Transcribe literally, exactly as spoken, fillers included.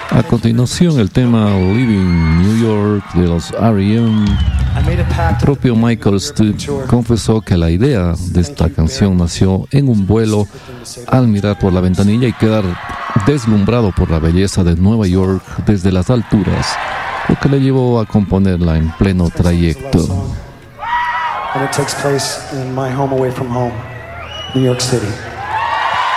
A continuación, el tema Living New York de los R E M. El propio Michael Stipe confesó que la idea de esta canción nació en un vuelo al mirar por la ventanilla y quedar deslumbrado por la belleza de Nueva York desde las alturas, lo que le llevó a componerla en pleno trayecto. And it takes place in my home away from home, New York City.